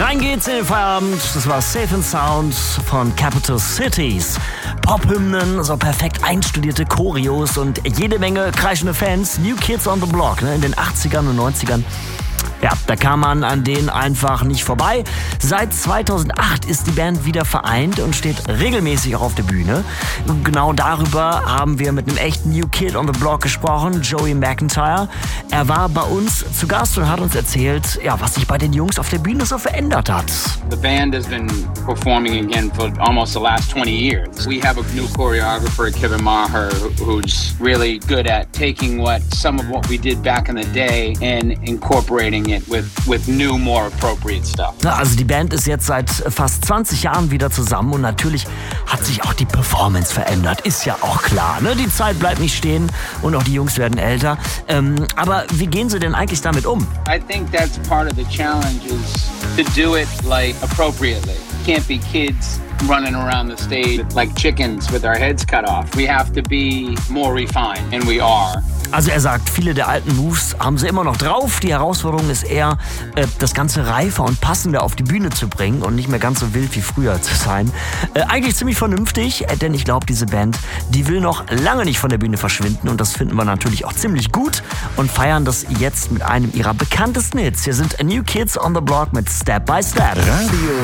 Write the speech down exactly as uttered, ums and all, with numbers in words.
Rein geht's in den Feierabend. Das war Safe and Sound von Capital Cities. Pop-Hymnen, so perfekt einstudierte Choreos und jede Menge kreischende Fans. New Kids on the Block, ne, in den achtzigern und neunzigern. Ja, da kam man an denen einfach nicht vorbei. Seit zweitausendacht ist die Band wieder vereint und steht regelmäßig auch auf der Bühne. Und genau darüber haben wir mit einem echten New Kid on the Block gesprochen, Joey McIntyre. Er war bei uns zu Gast und hat uns erzählt, ja, was sich bei den Jungs auf der Bühne so verändert hat. The band has been performing again for almost the last twenty years. We have a new choreographer, Kevin Maher, who's really good at taking what some of what we did back in the day and incorporating it with with new, more appropriate stuff. Na, also die Band ist jetzt seit fast zwanzig Jahren wieder zusammen und natürlich hat sich auch die Performance verändert. Ist ja auch klar, ne? Die Zeit bleibt nicht stehen und auch die Jungs werden älter. Ähm, aber wie gehen sie denn eigentlich damit um? I think that's part of the challenge is to do it like appropriately. Can't be kids running around the stage like chickens with our heads cut off. We have to be more refined, and we are. Also er sagt, viele der alten Moves haben sie immer noch drauf. Die Herausforderung ist eher, äh, das Ganze reifer und passender auf die Bühne zu bringen und nicht mehr ganz so wild wie früher zu sein. Äh, eigentlich ziemlich vernünftig, äh, denn ich glaube, diese Band, die will noch lange nicht von der Bühne verschwinden und das finden wir natürlich auch ziemlich gut und feiern das jetzt mit einem ihrer bekanntesten Hits. Hier sind New Kids on the Block mit Step by Step. Radio